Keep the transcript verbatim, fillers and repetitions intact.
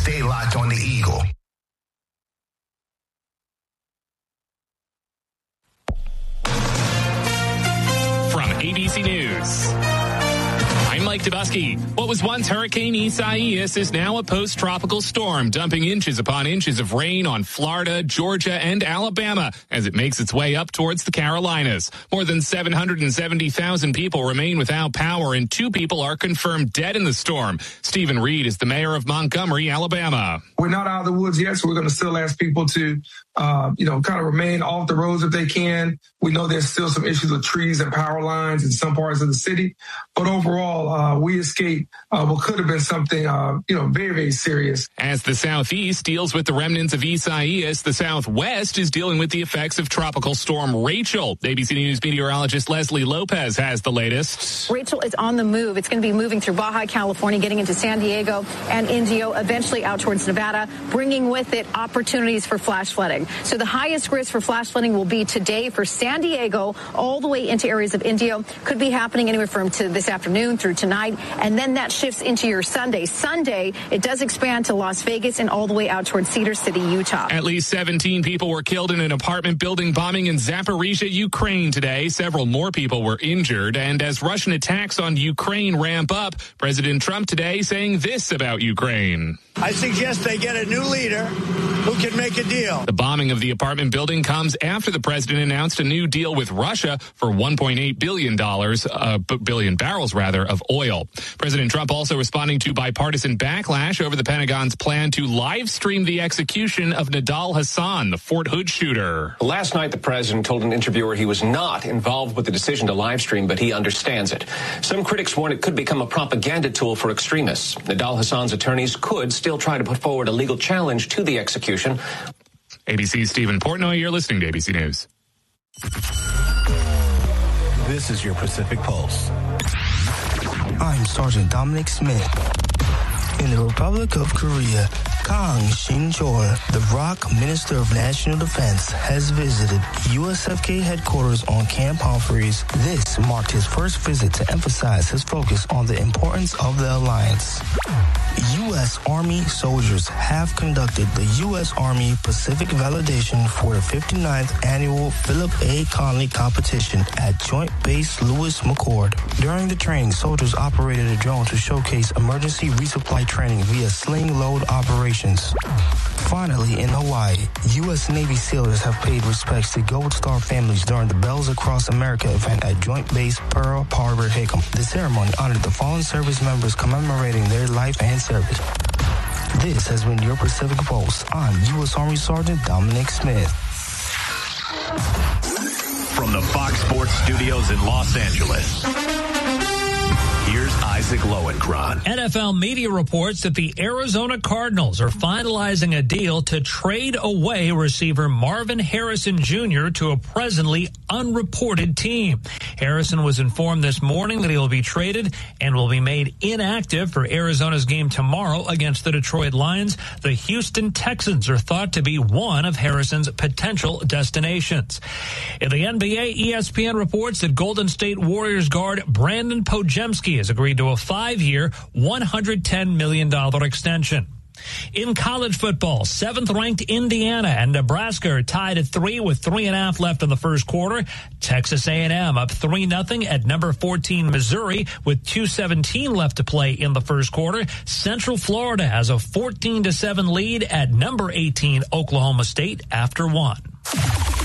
Stay locked on the Eagle. From A B C News, I'm Mike Dubusky. What was once Hurricane Isaias is now a post-tropical storm, dumping inches upon inches of rain on Florida, Georgia, and Alabama as it makes its way up towards the Carolinas. More than seven hundred seventy thousand people remain without power, and two people are confirmed dead in the storm. Stephen Reed is the mayor of Montgomery, Alabama. We're not out of the woods yet, so we're going to still ask people to, uh, you know, kind of remain off the roads if they can. We know there's still some issues with trees and power lines in some parts of the city, but overall, uh, we escaped uh, what could have been something, uh, you know, very, very serious. As the Southeast deals with the remnants of Isaias, the Southwest is dealing with the effects of Tropical Storm Rachel. A B C News meteorologist Leslie Lopez has the latest. Rachel is on the move. It's going to be moving through Baja California, getting into San Diego and Indio, eventually out towards Nevada, bringing with it opportunities for flash flooding. So the highest risk for flash flooding will be today for San Diego, all the way into areas of Indio. Could be happening anywhere from to this afternoon through tonight, and then that shifts into your Sunday. Sunday, it does expand to Las Vegas and all the way out towards Cedar City, Utah. At least seventeen people were killed in an apartment building bombing in Zaporizhia, Ukraine today. Several more people were injured. And as Russian attacks on Ukraine ramp up, President Trump today saying this about Ukraine. I suggest they get a new leader who can make a deal. The bombing of the apartment building comes after the president announced a new deal with Russia for one point eight billion dollars, uh, billion barrels rather, of oil. President Trump also responding to bipartisan backlash over the Pentagon's plan to live stream the execution of Nidal Hasan, the Fort Hood shooter. Last night, the president told an interviewer he was not involved with the decision to live stream, but he understands it. Some critics warn it could become a propaganda tool for extremists. Nidal Hasan's attorneys could still try to put forward a legal challenge to the execution. A B C's Stephen Portnoy, you're listening to A B C News. This is your Pacific Pulse. I'm Sergeant Dominic Smith. In the Republic of Korea, Kang Shin-chol, the R O C Minister of National Defense, has visited U S F K headquarters on Camp Humphreys. This marked his first visit to emphasize his focus on the importance of the alliance. U S Army soldiers have conducted the U S Army Pacific Validation for the fifty-ninth Annual Philip A. Conley Competition at Joint Base Lewis McChord. During the training, soldiers operated a drone to showcase emergency resupply training via sling load operations. Finally, in Hawaii, U S Navy sailors have paid respects to Gold Star families during the Bells Across America event at Joint Base Pearl Harbor Hickam. The ceremony honored the fallen service members commemorating their life and service. This has been your Pacific Pulse. I'm U S Army Sergeant Dominic Smith. From the Fox Sports Studios in Los Angeles, here's Isaac Lowenkron. N F L media reports that the Arizona Cardinals are finalizing a deal to trade away receiver Marvin Harrison Junior to a presently unreported team. Harrison was informed this morning that he will be traded and will be made inactive for Arizona's game tomorrow against the Detroit Lions. The Houston Texans are thought to be one of Harrison's potential destinations. In the N B A, E S P N reports that Golden State Warriors guard Brandon Podziemski has agreed to a five-year, one hundred ten million dollars extension. In college football, seventh-ranked Indiana and Nebraska are tied at three with three and a half left in the first quarter. Texas A and M up three nothing at number fourteen Missouri with two seventeen left to play in the first quarter. Central Florida has a fourteen to seven lead at number eighteen Oklahoma State after one.